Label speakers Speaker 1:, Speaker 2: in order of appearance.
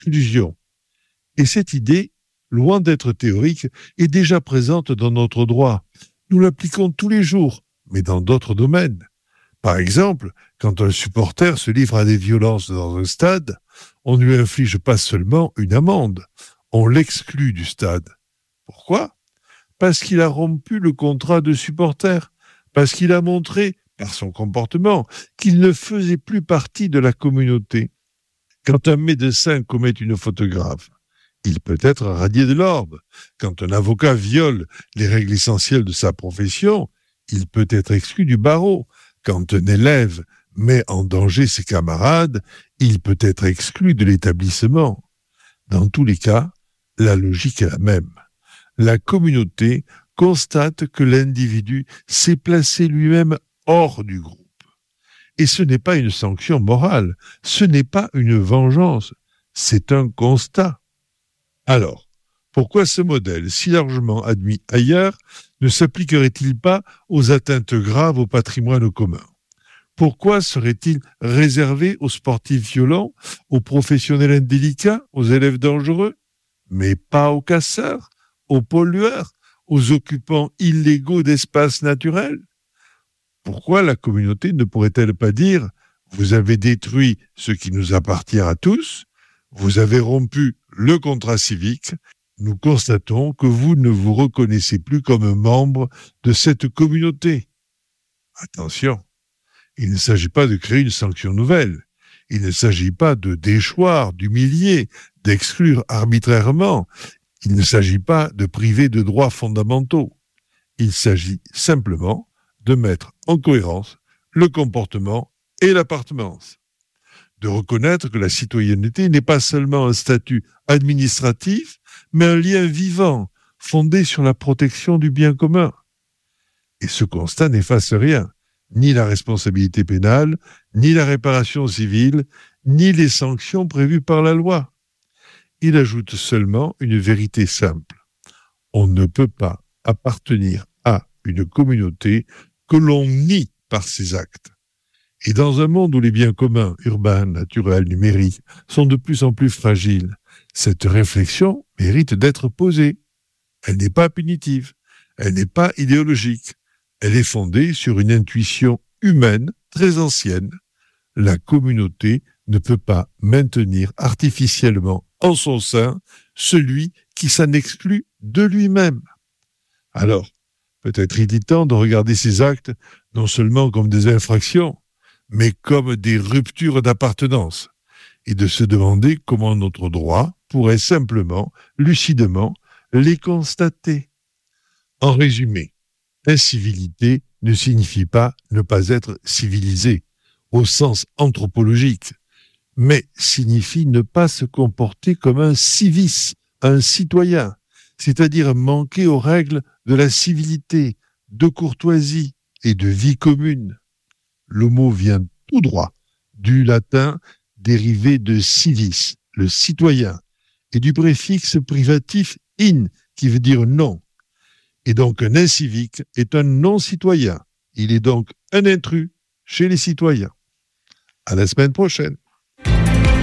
Speaker 1: l'exclusion. Et cette idée, loin d'être théorique, est déjà présente dans notre droit. Nous l'appliquons tous les jours, mais dans d'autres domaines. Par exemple, quand un supporter se livre à des violences dans un stade, on ne lui inflige pas seulement une amende, on l'exclut du stade. Pourquoi ? Parce qu'il a rompu le contrat de supporter, parce qu'il a montré, par son comportement, qu'il ne faisait plus partie de la communauté. Quand un médecin commet une faute grave, il peut être radié de l'ordre. Quand un avocat viole les règles essentielles de sa profession, il peut être exclu du barreau. Quand un élève met en danger ses camarades, il peut être exclu de l'établissement. Dans tous les cas, la logique est la même. La communauté constate que l'individu s'est placé lui-même hors du groupe. Et ce n'est pas une sanction morale, ce n'est pas une vengeance, c'est un constat. Alors, pourquoi ce modèle, si largement admis ailleurs, ne s'appliquerait-il pas aux atteintes graves au patrimoine commun ? Pourquoi serait-il réservé aux sportifs violents, aux professionnels indélicats, aux élèves dangereux, mais pas aux casseurs, aux pollueurs, aux occupants illégaux d'espaces naturels ? Pourquoi la communauté ne pourrait-elle pas dire « Vous avez détruit ce qui nous appartient à tous, vous avez rompu le contrat civique, nous constatons que vous ne vous reconnaissez plus comme membre de cette communauté. » Attention, il ne s'agit pas de créer une sanction nouvelle. Il ne s'agit pas de déchoir, d'humilier, d'exclure arbitrairement. Il ne s'agit pas de priver de droits fondamentaux. Il s'agit simplement de mettre en cohérence le comportement et l'appartenance. De reconnaître que la citoyenneté n'est pas seulement un statut administratif, mais un lien vivant, fondé sur la protection du bien commun. Et ce constat n'efface rien, ni la responsabilité pénale, ni la réparation civile, ni les sanctions prévues par la loi. Il ajoute seulement une vérité simple. On ne peut pas appartenir à une communauté que l'on nie par ses actes. Et dans un monde où les biens communs, urbains, naturels, numériques, sont de plus en plus fragiles, cette réflexion mérite d'être posée. Elle n'est pas punitive, elle n'est pas idéologique, elle est fondée sur une intuition humaine très ancienne. La communauté ne peut pas maintenir artificiellement en son sein celui qui s'en exclut de lui-même. Alors, peut-être il est temps de regarder ces actes non seulement comme des infractions, mais comme des ruptures d'appartenance, et de se demander comment notre droit pourrait simplement, lucidement, les constater. En résumé, incivilité ne signifie pas ne pas être civilisé, au sens anthropologique, mais signifie ne pas se comporter comme un civis, un citoyen, c'est-à-dire manquer aux règles de la civilité, de courtoisie et de vie commune. Le mot vient tout droit du latin dérivé de civis, le citoyen, et du préfixe privatif in, qui veut dire non. Et donc un incivique est un non-citoyen. Il est donc un intrus chez les citoyens. À la semaine prochaine.